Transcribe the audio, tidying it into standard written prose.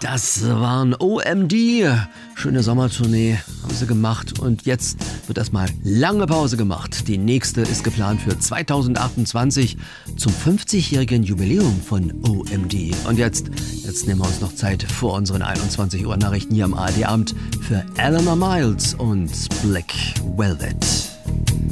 Das waren OMD. Schöne Sommertournee haben sie gemacht und jetzt wird erstmal lange Pause gemacht. Die nächste ist geplant für 2028 zum 50-jährigen Jubiläum von OMD. Und jetzt nehmen wir uns noch Zeit vor unseren 21 Uhr Nachrichten hier am ARD-Abend für Eleanor Miles und Black Velvet.